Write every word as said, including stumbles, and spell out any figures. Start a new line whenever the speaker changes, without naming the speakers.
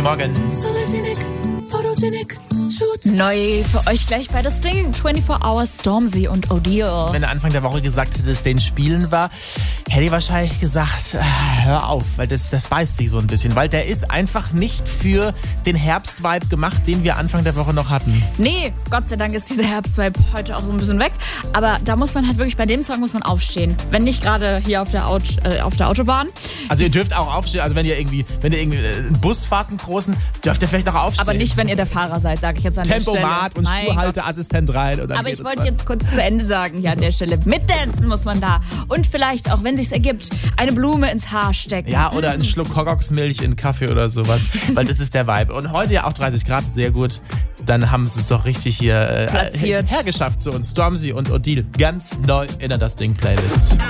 Guten Morgen.
Neu für euch gleich bei das Ding. vierundzwanzig Hours, Stormzy und O'Deal.
Wenn er Anfang der Woche gesagt hätte, dass es den Spielen war, hätte ich wahrscheinlich gesagt, äh, hör auf, weil das, das beißt sich so ein bisschen. Weil der ist einfach nicht für den Herbstvibe gemacht, den wir Anfang der Woche noch hatten.
Nee, Gott sei Dank ist dieser Herbstvibe heute auch so ein bisschen weg. Aber da muss man halt wirklich, bei dem Song muss man aufstehen. Wenn nicht gerade hier auf der, Aut äh, auf der Autobahn.
Also ihr dürft auch aufstehen, also wenn ihr irgendwie, wenn ihr irgendwie einen Bus fahrt, einen großen, dürft ihr vielleicht auch aufstehen.
Aber nicht, wenn ihr der Fahrer seid, sage ich jetzt an der Stelle.
Tempomat und Spurhalteassistent rein. Und dann
Aber
geht
ich
es
wollte
weiter.
jetzt kurz zu Ende sagen hier an der Stelle. Mitdancen muss man da. Und vielleicht auch, wenn sich's ergibt, eine Blume ins Haar stecken.
Ja, oder einen Schluck Kokoxmilch in Kaffee oder sowas, weil das ist der Vibe. Und heute ja auch dreißig Grad, sehr gut. Dann haben sie es doch richtig hier äh,
Platziert.
hergeschafft zu uns. Stormzy und O'Deal, ganz neu in der Das Ding Playlist.